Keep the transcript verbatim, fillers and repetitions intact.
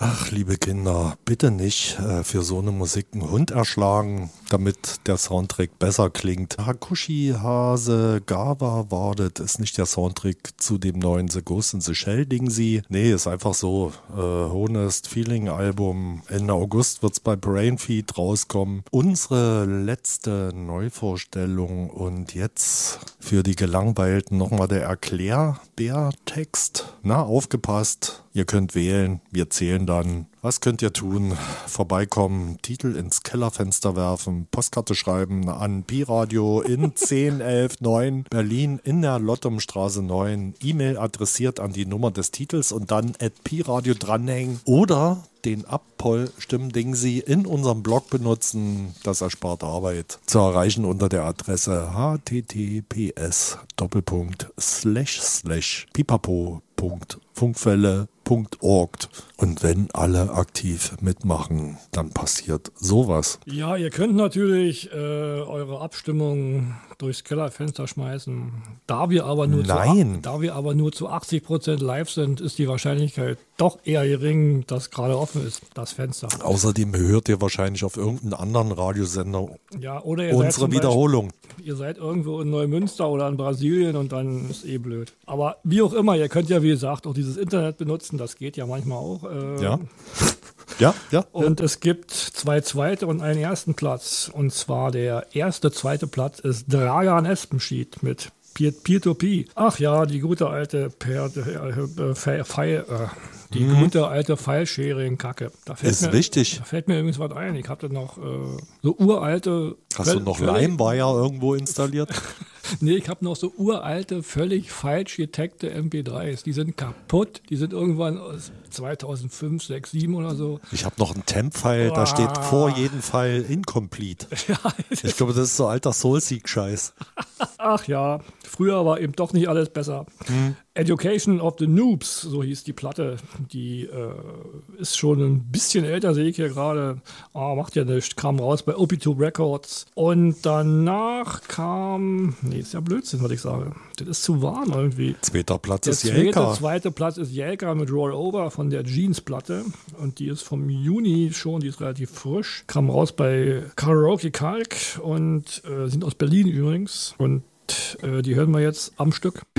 Ach, liebe Kinder, bitte nicht äh, für so eine Musik einen Hund erschlagen, damit der Soundtrack besser klingt. Hakushi Hase Gawa Wardet ist nicht der Soundtrack zu dem neuen The Ghost in the Shell Ding sie. Nee, ist einfach so. Äh, Honest Feeling Album. Ende August wird's bei Brainfeed rauskommen. Unsere letzte Neuvorstellung und jetzt für die Gelangweilten nochmal der Erklärbär-Text. Na, aufgepasst. Ihr könnt wählen, wir zählen dann. Was könnt ihr tun? Vorbeikommen, Titel ins Kellerfenster werfen, Postkarte schreiben an Pi-Radio in zehn elf neun Berlin in der Lottumstraße neun. E-Mail adressiert an die Nummer des Titels und dann at Pi-Radio dranhängen. Oder den Abpoll-Stimmdingsi in unserem Blog benutzen. Das erspart Arbeit. Zu erreichen unter der Adresse https Doppelpunkt slash slash pipapo Punkt funkfälle Punkt org. Und wenn alle aktiv mitmachen, dann passiert sowas. Ja, ihr könnt natürlich äh, eure Abstimmung durchs Kellerfenster schmeißen. Da wir aber nur Nein. Zu, da wir aber nur zu achtzig Prozent live sind, ist die Wahrscheinlichkeit doch eher gering, dass gerade offen ist, das Fenster. Außerdem hört ihr wahrscheinlich auf irgendeinen anderen Radiosender ja, oder ihr unsere seid Wiederholung. Beispiel, ihr seid irgendwo in Neumünster oder in Brasilien und dann ist eh blöd. Aber wie auch immer, ihr könnt ja wie gesagt auch dieses Internet benutzen, das geht ja manchmal auch. Äh, ja. Ja, ja. Und ja. es gibt zwei zweite und einen ersten Platz. Und zwar der erste, zweite Platz ist Dragan Espenschied mit Peer-to-Peer. Ach ja, die gute alte Per, äh, Fe, Fe, äh, die mhm. gute alte File-Sharing-Kacke. Da fällt ist mir, wichtig. Da fällt mir übrigens was ein. Ich hatte noch äh, so uralte... Hast du noch LimeWire irgendwo installiert? Nee, ich habe noch so uralte, völlig falsch getaggte M P drei s. Die sind kaputt. Die sind irgendwann aus zweitausendfünf, sechs, sieben oder so. Ich habe noch einen Temp-File, oh. da steht vor jedem File incomplete. Ja, ich glaube, das ist so alter Soulseek-Scheiß. Ach ja, früher war eben doch nicht alles besser. Hm. Education of the Noobs, so hieß die Platte. Die äh, ist schon ein bisschen älter, sehe ich hier gerade. Oh, macht ja nichts. Kam raus bei O P zwei Records. Und danach kam... Nee, ist ja Blödsinn, was ich sage. Das ist zu warm irgendwie. Zweiter Platz Der ist Jelka. Der zweite Platz ist Jelka mit Rollover von der Jeans-Platte. Und die ist vom Juni schon, die ist relativ frisch. Kam raus bei Karaoke Kalk und äh, sind aus Berlin übrigens. Und äh, die hören wir jetzt am Stück.